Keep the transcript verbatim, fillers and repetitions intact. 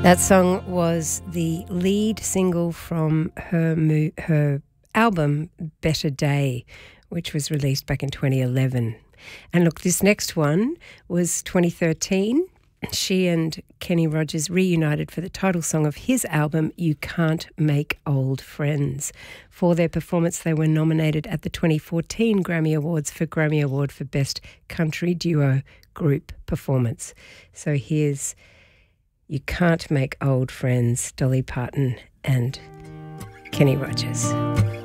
That song was the lead single from her mo- her album Better Day, which was released back in twenty eleven. And look, this next one was twenty thirteen. She and Kenny Rogers reunited for the title song of his album, You Can't Make Old Friends. For their performance, they were nominated at the twenty fourteen Grammy Awards for Grammy Award for Best Country Duo Group Performance. So here's You Can't Make Old Friends, Dolly Parton and Kenny Rogers.